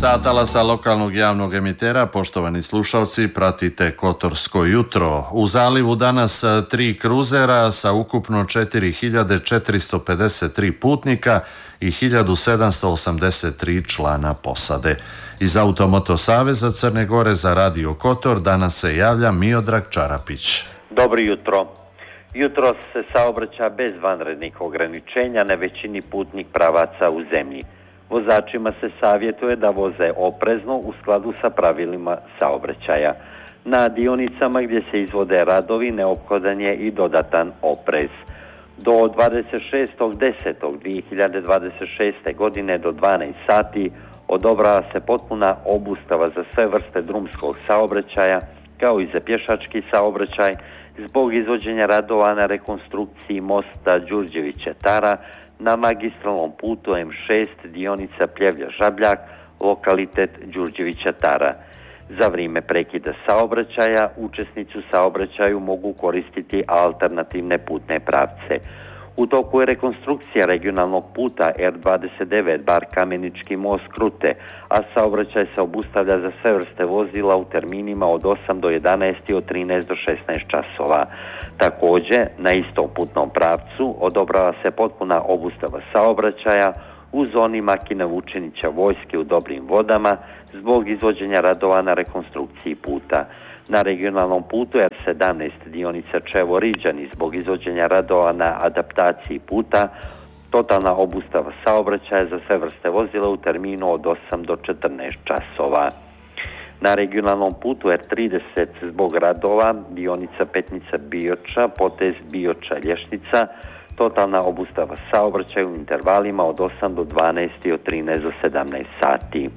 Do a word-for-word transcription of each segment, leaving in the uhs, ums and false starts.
Sa talasa lokalnog javnog emitera, poštovani slušalci, pratite Kotorsko jutro. U zalivu danas tri kruzera sa ukupno četiri hiljade četiristo pedeset tri putnika i hiljadu sedamsto osamdeset tri člana posade. Iz Automoto Saveza Crne Gore za Radio Kotor danas se javlja Miodrag Čarapić. Dobro jutro. Jutro se saobraća bez vanrednih ograničenja na većini putnih pravaca u zemlji. Vozačima se savjetuje da voze oprezno u skladu sa pravilima saobraćaja. Na dionicama gdje se izvode radovi neophodan je i dodatan oprez. Do dvadeset šestog desetog dvije hiljade dvadeset šeste. godine do dvanaest sati odobrava se potpuna obustava za sve vrste drumskog saobraćaja, kao i za pješački saobraćaj, zbog izvođenja radova na rekonstrukciji mosta Đurđević-Tara na magistralnom putu M šest dionica Pljevlja-Žabljak, lokalitet Đurđevića-Tara. Za vrijeme prekida saobraćaja učesnici u saobraćaju mogu koristiti alternativne putne pravce. U toku je rekonstrukcija regionalnog puta R dvadeset devet Bar Kamenički most Krute, a saobraćaj se obustavlja za sve vrste vozila u terminima od osam do jedanaest i od trinaest do šesnaest časova. Također, na istom putnom pravcu odobrava se potpuna obustava saobraćaja u zoni Makina Vučenića Vojske u Dobrim vodama zbog izvođenja radova na rekonstrukciji puta. Na regionalnom putu R sedamnaest dionica Čevo-Riđani zbog izvođenja radova na adaptaciji puta, totalna obustava saobraćaja za sve vrste vozila u terminu od osam do četrnaest časova. Na regionalnom putu R trideset zbog radova dionica Petnica-Bioča, potez Bioča-Lješnica, totalna obustava saobraćaja u intervalima od osam do dvanaest i od trinaest do sedamnaest sati.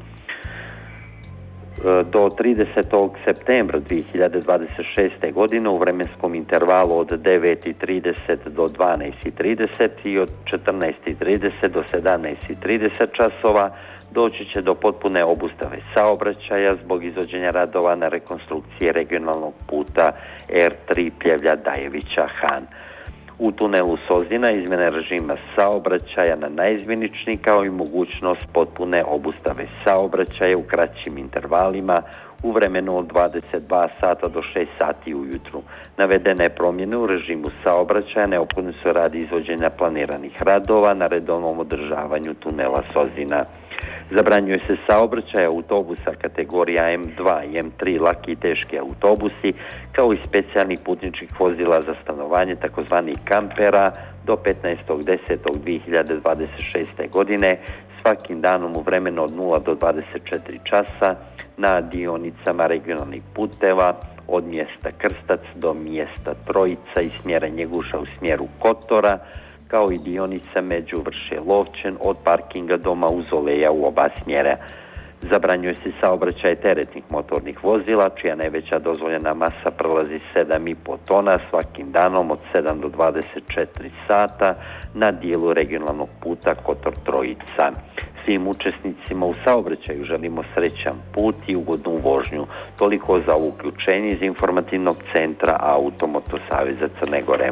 Do tridesetog septembra dvije hiljade dvadeset šeste. godine u vremenskom intervalu od devet i trideset do dvanaest i trideset i od četrnaest i trideset do sedamnaest i trideset časova doći će do potpune obustave saobraćaja zbog izvođenja radova na rekonstrukcije regionalnog puta R tri Pljevlja-Dajevića-Han. U tunelu Sozina izmjena režima saobraćaja na naizmjenični, kao i mogućnost potpune obustave saobraćaja u kraćim intervalima u vremenu od dvadeset dva sata do šest sati ujutru. Navedene promjene u režimu saobraćaja neophodne su radi izvođenja planiranih radova na redovnom održavanju tunela Sozina. Zabranjuje se saobraćaj autobusa kategorija M dva i M tri laki i teški autobusi, kao i specijalnih putničkih vozila za stanovanje takozvanih kampera do petnaestog desetog dvije hiljade dvadeset šeste. godine svakim danom u vremenu od nula do dvadeset četiri časa na dionicama regionalnih puteva od mjesta Krstac do mjesta Trojica i smjera Njeguša u smjeru Kotora, kao i dionica među Vrše Lovćen od parkinga do Mauzoleja u oba smjera. Zabranjuje se saobraćaj teretnih motornih vozila, čija najveća dozvoljena masa prelazi sedam i po tona svakim danom od sedam do dvadeset četiri sata na dijelu regionalnog puta Kotor Trojica. Svim učesnicima u saobraćaju želimo srećan put i ugodnu vožnju. Toliko za uključenje iz informativnog centra Automoto Saveza Crne Gore.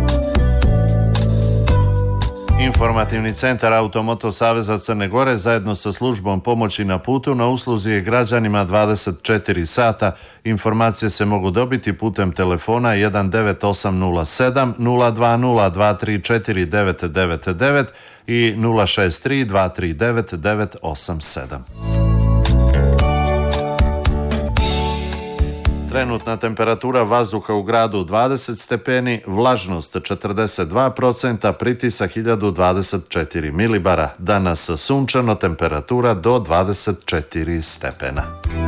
Informativni centar Automoto Saveza Crne Gore zajedno sa službom pomoći na putu na usluzi je građanima dvadeset četiri sata. Informacije se mogu dobiti putem telefona jedan devet osam nula sedam nula dva nula dva tri četiri devet devet devet i nula šest tri dva tri devet devet osam sedam. Trenutna temperatura vazduha u gradu dvadeset stepeni, vlažnost četrdeset dva procenta, pritisak hiljadu dvadeset četiri milibara. Danas sunčano, temperatura do dvadeset četiri stepena.